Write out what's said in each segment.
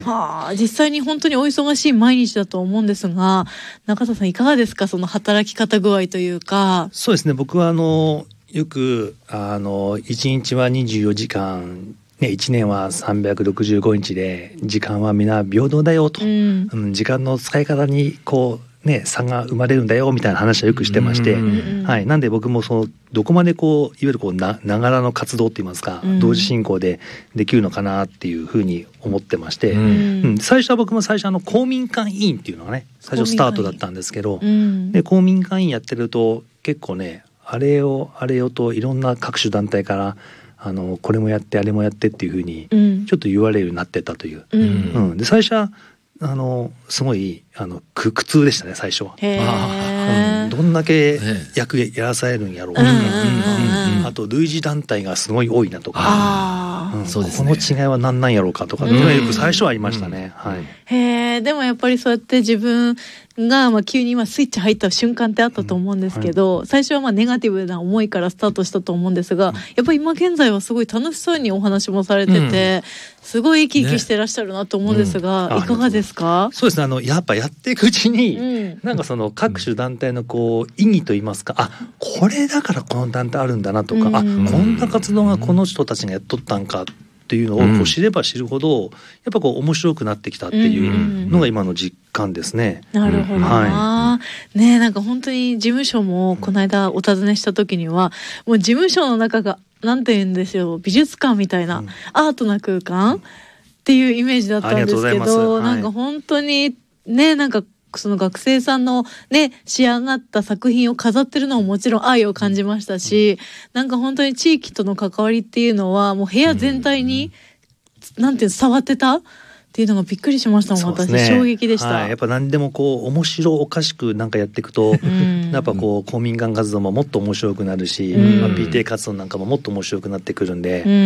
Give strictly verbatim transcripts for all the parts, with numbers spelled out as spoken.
はあ、実際に本当にお忙しい毎日だと思うんですが、中田さんいかがですか、その働き方具合というか。 そうですね、僕はあのよくあのいちにちはにじゅうよじかん、ね、いちねんはさんびゃくろくじゅうごにちで時間は皆平等だよと、うんうん、時間の使い方にこうね、差が生まれるんだよみたいな話はよくしてまして、はい、なんで僕もそのどこまでこういわゆるこうなながらの活動って言いますか、うん、同時進行でできるのかなっていうふうに思ってまして、うんうん、最初は僕も最初あの公民館委員っていうのがね最初スタートだったんですけど、うん、で公民館委員やってると結構ねあれよあれよといろんな各種団体からあのこれもやってあれもやってっていうふうにちょっと言われるようになってたという、うんうん、で最初はあのすごいあの苦痛でしたね最初は。あ、うん、どんだけ役やらされるんやろうとか、あと類似団体がすごい多いなとか、うん、そうですね、この違いは何なんやろうかとかっていうのがよく最初はありましたね、うん、はい、 へー、でもやっぱりそうやって自分がまあ急に今スイッチ入った瞬間ってあったと思うんですけど、うんはい、最初はまあネガティブな思いからスタートしたと思うんですが、うん、やっぱり今現在はすごい楽しそうにお話もされてて、うん、すごい生き生きしてらっしゃるなと思うんですが、ね、うん、いかがですか？ そうですね、あのやっぱやっていくうちに、うん、なんかその各種団体のこう意義といいますか、あ、これだからこの団体あるんだなとか、うん、あ、こんな活動がこの人たちがやっとったんかっていうのをこう知れば知るほどやっぱこう面白くなってきたっていうのが今の実感ですね。 なるほどな、はい、ねえ、なんか本当に事務所もこの間お尋ねした時にはもう事務所の中がなんて言うんですよ、美術館みたいな、うん、アートな空間っていうイメージだったんですけど、はい、なんか本当にね、なんかその学生さんのね仕上がった作品を飾ってるのももちろん愛を感じましたし、なんか本当に地域との関わりっていうのはもう部屋全体に、うん、なんていうの触ってたっていうのがびっくりしましたもん、私、ね、衝撃でした、 はい、やっぱ何でもこう面白おかしくなんかやっていくと、うん、やっぱこう公民館活動ももっと面白くなるし、うんまあ、ピーティー 活動なんかももっと面白くなってくるんで、うんうん、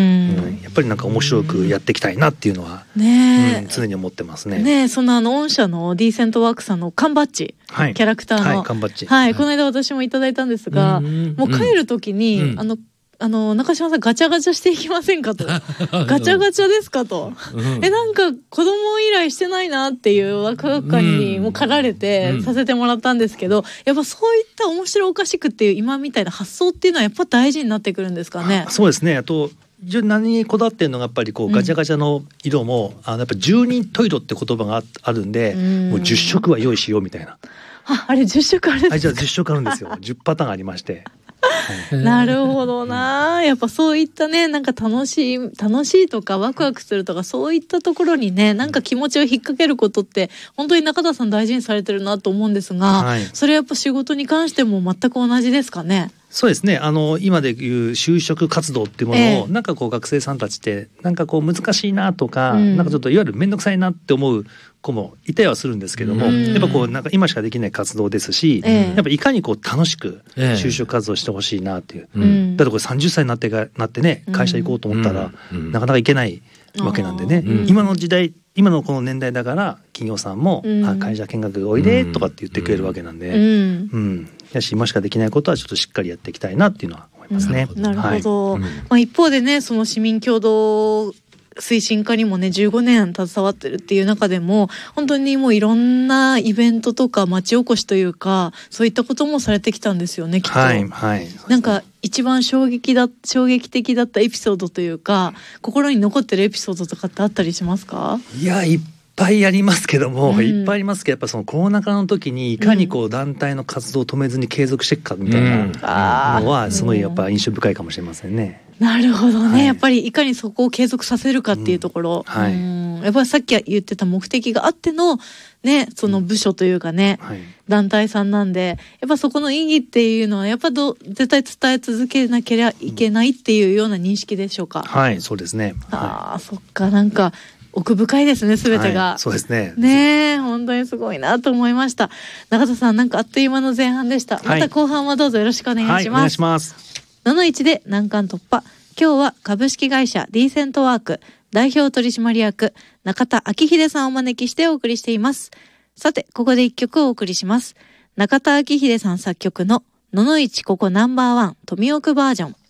やっぱりなんか面白くやっていきたいなっていうのは、ねうん、常に思ってますね。 ね、そのあの御社のディーセントワークさんの缶バッジ、はい、キャラクターの、 はい、缶バッジ、 はい、この間私もいただいたんですが、もう帰る時に、うん、あのあの中島さんガチャガチャしていきませんかとガチャガチャですかと、うん、えなんか子供依頼してないなっていうワクワク感にも駆られてさせてもらったんですけど、やっぱそういった面白おかしくっていう今みたいな発想っていうのはやっぱ大事になってくるんですかね。 そうですね。あと何にこだわってるのがやっぱりこうガチャガチャの色も、うん、あのやっぱ十人十色って言葉があるんで、うん、もうじゅっしょくは用意しようみたいな。 あ、あれじゅっしょくあるんですか。 あ、じゃあじゅっしょくあるんですよ。じゅっパターンありまして。 なるほどな、やっぱそういったね、なんか楽しい楽しいとかワクワクするとかそういったところにね、なんか気持ちを引っ掛けることって本当に中田さん大事にされてるなと思うんですが、はい、それやっぱ仕事に関しても全く同じですかね。 そうですね、あの今でいう就職活動っていうものを、えー、なんかこう学生さんたちってなんかこう難しいなとか、うん、なんかちょっといわゆる面倒くさいなって思う子もいたりはするんですけども、うん、やっぱこうなんか今しかできない活動ですし、えー、やっぱいかにこう楽しく就職活動してほしいなっていう、えー、だってこれさんじゅっさいになってがなってね会社行こうと思ったら、うん、なかなか行けないわけなんでね、うん、今の時代今のこの年代だから企業さんも、うん、あ会社見学おいでとかって言ってくれるわけなんで、うんうん、やし今しかできないことはちょっとしっかりやっていきたいなっていうのは思いますね。 なるほど、はい、まあ、一方でねその市民共同推進課にもねじゅうごねん携わってるっていう中でも本当にもういろんなイベントとか町おこしというかそういったこともされてきたんですよねきっと。 はいはい、 なんか一番衝撃だ衝撃的だったエピソードというか心に残ってるエピソードとかってあったりしますか？ いやいっぱいありますけども、うん、いっぱいありますけどやっぱそのコロナ禍の時にいかにこう団体の活動を止めずに継続していくかみたいなのはすごいやっぱ印象深いかもしれませんね。 なるほどね、はい、やっぱりいかにそこを継続させるかっていうところ、うんはい、うんやっぱりさっき言ってた目的があってのねその部署というかね、うんはい、団体さんなんでやっぱそこの意義っていうのはやっぱど絶対伝え続けなければいけないっていうような認識でしょうか？ うん、はいそうですね、 ああそっかなんか奥深いですね全てが、 はい、そうですねね本当にすごいなと思いました。中田さんなんかあっという間の前半でした、はい、また後半はどうぞよろしくお願いします。はい、お願いします。なのいちで難関突破。今日は株式会社ディーセントワーク代表取締役中田昭秀さんをお招きしてお送りしています。さてここで一曲お送りします。中田昭秀さん作曲のののいちここナンバーワン富奥バージョン。